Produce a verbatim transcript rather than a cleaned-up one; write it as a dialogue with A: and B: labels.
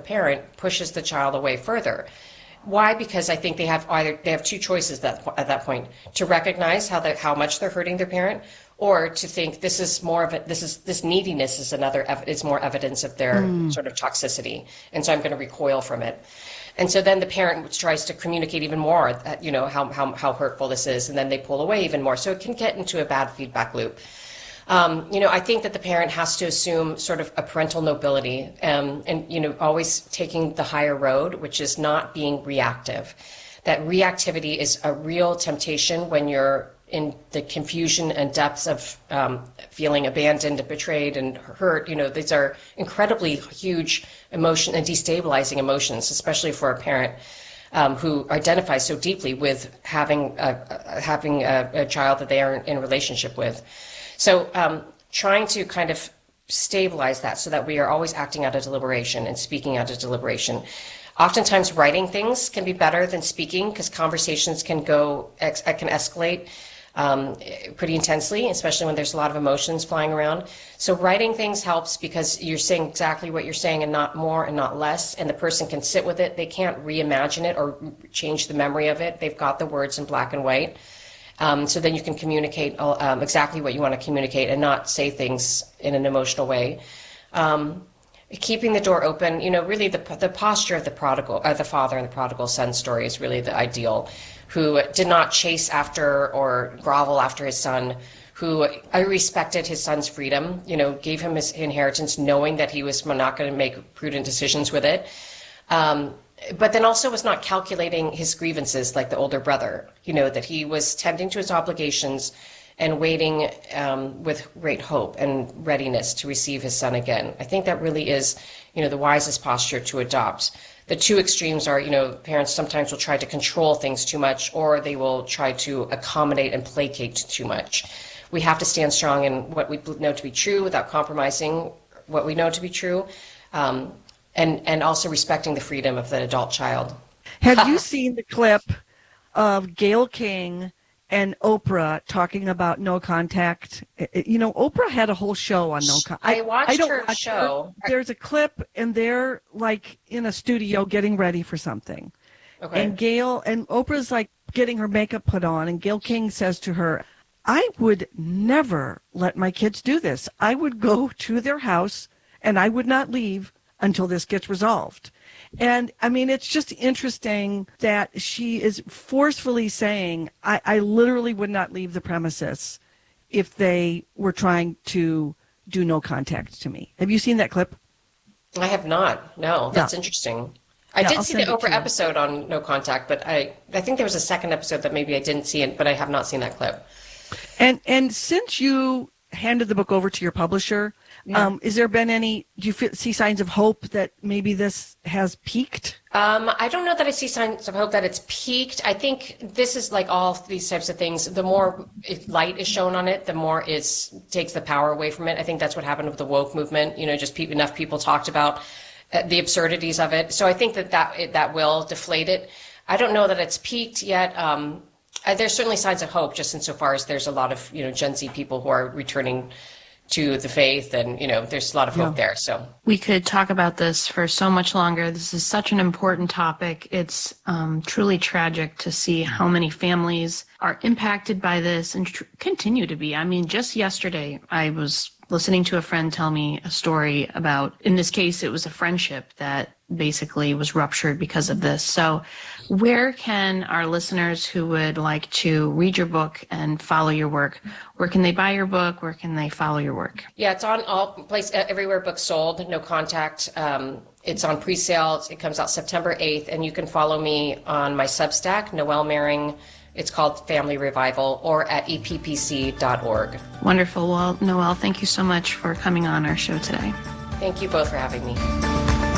A: parent pushes the child away further. Why? Because I think they have either they have two choices that, at that point: to recognize how that how much they're hurting their parent, or to think this is more of a this is this neediness is another it's more evidence of their mm. sort of toxicity, and so I'm going to recoil from it. And so then the parent tries to communicate even more, uh, you know, how how how hurtful this is, and then they pull away even more. So it can get into a bad feedback loop. Um, you know, I think that the parent has to assume sort of a parental nobility, um, and, you know, always taking the higher road, which is not being reactive. That reactivity is a real temptation when you're in the confusion and depths of um, feeling abandoned, betrayed, and hurt. You know, these are incredibly huge emotion and destabilizing emotions, especially for a parent um, who identifies so deeply with having a, having a, a child that they are in a relationship with. So um, trying to kind of stabilize that so that we are always acting out of deliberation and speaking out of deliberation. Oftentimes writing things can be better than speaking because conversations can go, ex- can escalate um, pretty intensely, especially when there's a lot of emotions flying around. So writing things helps because you're saying exactly what you're saying and not more and not less, and the person can sit with it. They can't reimagine it or change the memory of it. They've got the words in black and white. Um, so then you can communicate um, exactly what you want to communicate and not say things in an emotional way. Um, keeping the door open, you know, really the the posture of the prodigal, uh, the father in the prodigal son story is really the ideal, who did not chase after or grovel after his son, who respected his son's freedom, you know, gave him his inheritance knowing that he was not going to make prudent decisions with it. Um, but then also was not calculating his grievances like the older brother, you know, that he was tending to his obligations and waiting um, with great hope and readiness to receive his son again. I think that really is, you know, the wisest posture to adopt. The two extremes are, you know, parents sometimes will try to control things too much, or they will try to accommodate and placate too much. We have to stand strong in what we know to be true without compromising what we know to be true. Um, And, and also respecting the freedom of the adult child.
B: Have you seen the clip of Gayle King and Oprah talking about no contact? You know, Oprah had a whole show on no contact.
A: I, I watched I don't her
B: watch
A: show.
B: Her. There's a clip, and they're like in a studio getting ready for something. Okay. And Gayle and Oprah's like getting her makeup put on, and Gayle King says to her, "I would never let my kids do this. I would go to their house, and I would not leave until this gets resolved." And I mean, it's just interesting that she is forcefully saying, I, I literally would not leave the premises if they were trying to do no contact to me. Have you seen that clip?
A: I have not. No, that's yeah. interesting. I yeah, did I'll see the Oprah episode on no contact, but I, I think there was a second episode that maybe I didn't see it, but I have not seen that clip.
B: And and since you handed the book over to your publisher, yeah. um, has there been any, do you feel, see signs of hope that maybe this has peaked?
A: Um, I don't know that I see signs of hope that it's peaked. I think this is like all these types of things. The more light is shown on it, the more it takes the power away from it. I think that's what happened with the woke movement. You know, just pe- enough people talked about uh, the absurdities of it. So I think that that, it, that will deflate it. I don't know that it's peaked yet. Um, Uh, there's certainly signs of hope, just insofar as there's a lot of, you know, Gen Z people who are returning to the faith, and, you know, there's a lot of hope yeah. there. So
C: we could talk about this for so much longer. This is such an important topic. It's um, truly tragic to see how many families are impacted by this and tr- continue to be. I mean, just yesterday, I was listening to a friend tell me a story about, in this case, it was a friendship that basically was ruptured because of this. So where can our listeners who would like to read your book and follow your work, where can they buy your book? Where can they follow your work?
A: Yeah, it's on all place, everywhere books sold, No Contact. Um, it's on pre-sale. It comes out September eighth, and you can follow me on my Substack, Noelle Mering. It's called Family Revival, or at e p p c dot org.
C: Wonderful. Well, Noelle, thank you so much for coming on our show today.
A: Thank you both for having me.